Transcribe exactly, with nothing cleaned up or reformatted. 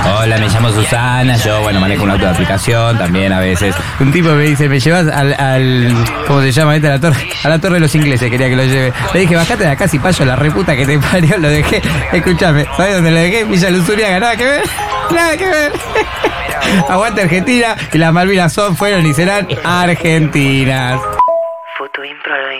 Hola, me llamo Susana, yo, bueno, manejo un auto de aplicación también a veces. Un tipo me dice, me llevas al, al ¿cómo se llama? A la torre, a la torre de los ingleses, quería que lo lleve. Le dije, bajate de acá, si payo, la reputa que te parió, lo dejé. Escuchame, ¿sabes dónde lo dejé? Villa Luzuriaga, nada que ver, nada que ver. Aguante Argentina, y las Malvinas son, fueron y serán argentinas. Foto Impro